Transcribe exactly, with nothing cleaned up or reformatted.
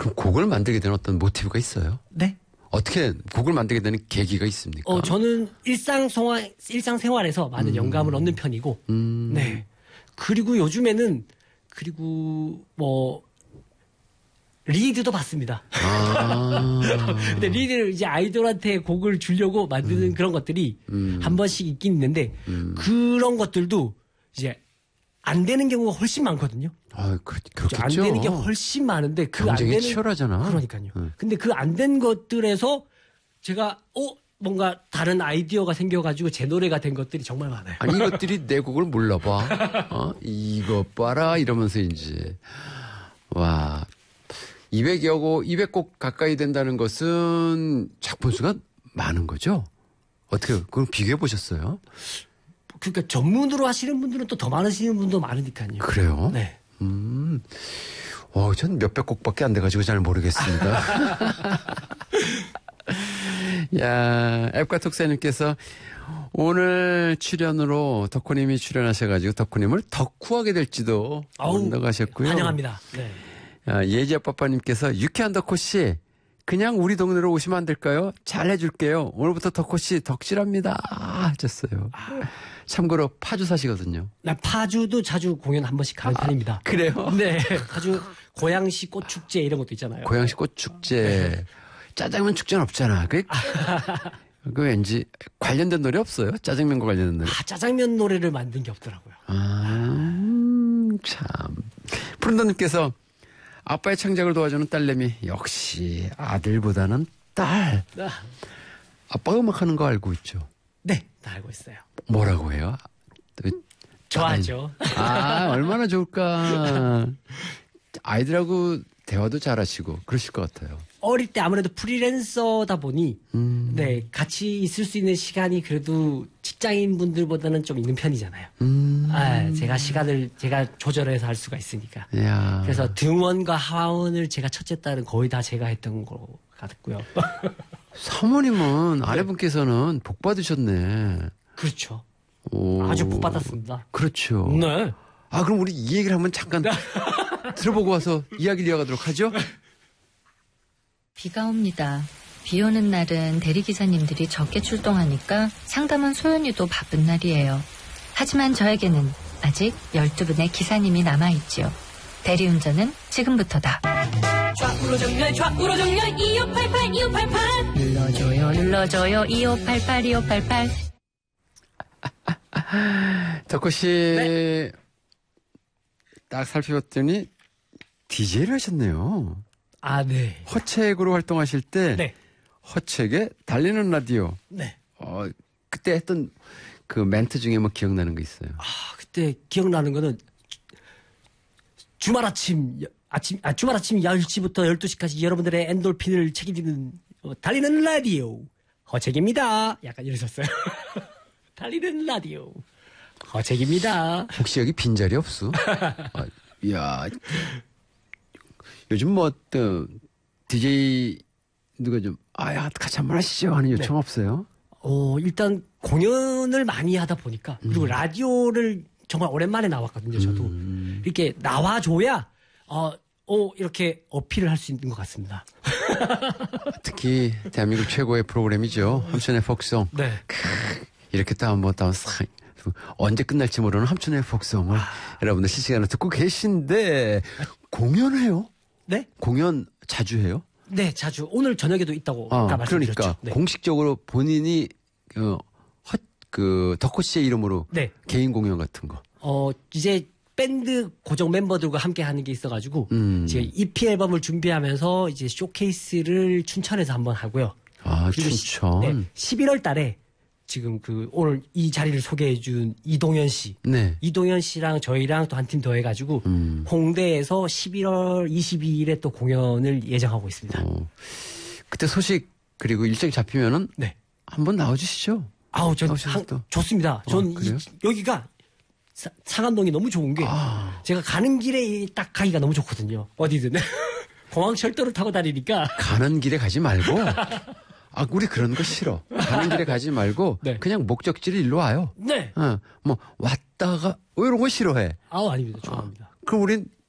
그럼 곡을 만들게 되는 어떤 모티브가 있어요? 네. 어떻게 곡을 만들게 되는 계기가 있습니까? 어, 저는 일상생활, 일상생활에서 많은 음. 영감을 얻는 편이고, 음. 네. 그리고 요즘에는, 그리고 뭐, 리드도 받습니다. 아. 근데 리드를 이제 아이돌한테 곡을 주려고 만드는 음. 그런 것들이 음. 한 번씩 있긴 있는데, 음. 그런 것들도 이제 안 되는 경우가 훨씬 많거든요. 아, 그, 그렇겠죠. 안 되는 게 훨씬 많은데 그 안 경쟁이 되는 치열하잖아. 그러니까요. 응. 근데 그 안 된 것들에서 제가 어 뭔가 다른 아이디어가 생겨가지고 제 노래가 된 것들이 정말 많아요. 아니 이것들이 내 곡을 몰라봐. 어? 이것 봐라 이러면서 이제 와 이백여 곡, 이백 곡 가까이 된다는 것은 작품 수가 많은 거죠. 어떻게 그걸 비교해 보셨어요? 그러니까 전문으로 하시는 분들은 또 더 많으시는 분도 많으니까요. 그래요? 네. 음. 어, 전 몇백 곡밖에 안 돼가지고 잘 모르겠습니다. 야, 앱과 톡사님께서 오늘 출연으로 덕후님이 출연하셔가지고 덕후님을 덕후하게 될지도 모른다고 하셨고요. 환영합니다. 네. 아, 예지아빠빠님께서 유쾌한 덕후씨 그냥 우리 동네로 오시면 안 될까요? 잘 해줄게요. 오늘부터 덕후씨 덕질합니다. 하셨어요. 참고로 파주 사시거든요. 나 파주도 자주 공연 한 번씩 가는 아, 편입니다. 그래요? 네. 파주 고양시 꽃축제 이런 것도 있잖아요. 고양시 꽃축제. 짜장면 축제는 없잖아. 그, 그 왠지 관련된 노래 없어요? 짜장면과 관련된 노래. 아, 짜장면 노래를 만든 게 없더라고요. 아, 참. 푸른도님께서 아빠의 창작을 도와주는 딸내미. 역시 아들보다는 딸. 아빠가 음악하는 거 알고 있죠? 네. 다 알고 있어요. 뭐라고 해요? 좋아하죠. 아, 얼마나 좋을까. 아이들하고 대화도 잘하시고 그러실 것 같아요. 어릴 때 아무래도 프리랜서다 보니 음. 네 같이 있을 수 있는 시간이 그래도 직장인 분들보다는 좀 있는 편이잖아요. 음. 아, 제가 시간을 제가 조절해서 할 수가 있으니까. 야. 그래서 등원과 하원을 제가 첫째 딸은 거의 다 제가 했던 거 같고요. 사모님은 아내분께서는 복 받으셨네. 그렇죠. 오. 아주 복 받았습니다. 그렇죠. 네. 아 그럼 우리 이 얘기를 한번 잠깐 들어보고 와서 이야기를 이어가도록 하죠. 비가 옵니다. 비 오는 날은 대리기사님들이 적게 출동하니까 상담원 소연이도 바쁜 날이에요. 하지만 저에게는 아직 열두 분의 기사님이 남아있지요. 대리운전은 지금부터다. 좌우로 정렬 좌우로 정렬 이오팔팔 이오팔팔 눌러줘요 눌러줘요 이오팔팔 이오팔팔. 덕후씨 네. 딱 살펴봤더니 디제이를 하셨네요. 아, 네. 허책으로 활동하실 때 네. 허책에 달리는 라디오. 네. 어, 그때 했던 그 멘트 중에 뭐 기억나는 거 있어요? 아, 그때 기억나는 거는 주말 아침 아침 아 주말 아침 열 시부터 열두 시까지 여러분들의 엔돌핀을 책임지는 어, 달리는 라디오 허책입니다. 약간 이러셨어요. 달리는 라디오 허책입니다. 혹시 여기 빈자리 없어? 아, 이야. 요즘 뭐 어떤 디제이 누가 좀 아야 같이 한번 하시죠 하는 요청 네. 없어요? 어, 일단 공연을 많이 하다 보니까 그리고 음. 라디오를 정말 오랜만에 나왔거든요. 저도 음. 이렇게 나와줘야 어, 어 이렇게 어필을 할 수 있는 것 같습니다. 특히 대한민국 최고의 프로그램이죠. 함춘의 폭송. 네. 이렇게 또 한번 또 싹 언제 끝날지 모르는 함춘의 폭송을 아. 여러분들 실시간으로 듣고 계신데 공연해요? 네? 공연 자주 해요? 네, 자주 오늘 저녁에도 있다고 아, 아까 말씀드렸죠. 그러니까 네. 공식적으로 본인이 어, 헛, 그 덕후 씨의 이름으로 네. 개인 공연 같은 거. 어, 이제 밴드 고정 멤버들과 함께 하는 게 있어가지고, 음. 이제 이피 앨범을 준비하면서 이제 쇼케이스를 춘천에서 한번 하고요. 아, 그리고 춘천. 시, 네, 십일월 달에 지금 그 오늘 이 자리를 소개해준 이동현 씨. 네. 이동현 씨랑 저희랑 또 한 팀 더 해가지고, 음. 홍대에서 십일월 이십이일에 또 공연을 예정하고 있습니다. 어. 그때 소식 그리고 일정이 잡히면은 네. 한번 나와주시죠. 아우, 전 나오셔서 한- 또. 좋습니다. 전 이- 그래요? 여기가 사- 상암동이 너무 좋은 게 아. 제가 가는 길에 딱 가기가 너무 좋거든요. 어디든. 공항 철도를 타고 다니니까. 가는 길에 가지 말고. 아, 우리 그런 거 싫어. 가는 길에 가지 말고 네. 그냥 목적지를 일로 와요. 네. 어, 뭐 왔다가 왜 이런 거 싫어해. 아우, 아닙니다. 좋아합니다. 그럼 우린